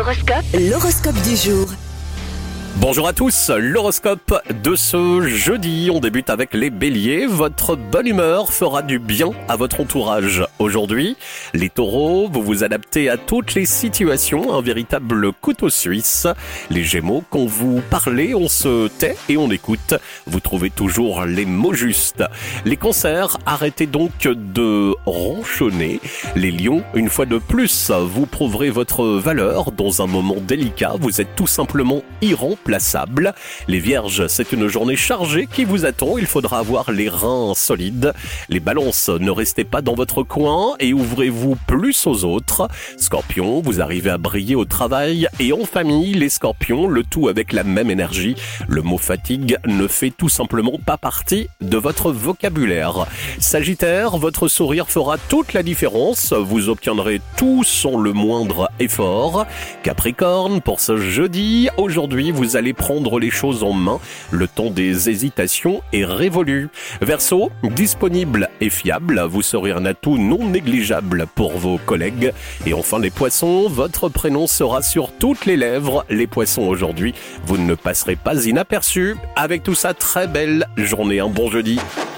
L'horoscope du jour. Bonjour à tous, l'horoscope de ce jeudi, on débute avec les béliers. Votre bonne humeur fera du bien à votre entourage. Aujourd'hui, les taureaux, vous vous adaptez à toutes les situations, un véritable couteau suisse. Les gémeaux, quand vous parlez, on se tait et on écoute. Vous trouvez toujours les mots justes. Les cancers, arrêtez donc de ronchonner. Les lions, une fois de plus, vous prouverez votre valeur dans un moment délicat. Vous êtes tout simplement irremplaçable. Les vierges, c'est une journée chargée qui vous attend. Il faudra avoir les reins solides. Les balances, ne restez pas dans votre coin et ouvrez-vous plus aux autres. Scorpion, vous arrivez à briller au travail et en famille. Les scorpions, le tout avec la même énergie. Le mot fatigue ne fait tout simplement pas partie de votre vocabulaire. Sagittaire, votre sourire fera toute la différence. Vous obtiendrez tout sans le moindre effort. Capricorne, pour ce jeudi, aujourd'hui, vous allez prendre les choses en main. Le temps des hésitations est révolu. Verseau, disponible et fiable, vous serez un atout non négligeable pour vos collègues. Et enfin les poissons, votre prénom sera sur toutes les lèvres. Les poissons aujourd'hui, vous ne passerez pas inaperçus. Avec tout ça, très belle journée, un bon jeudi.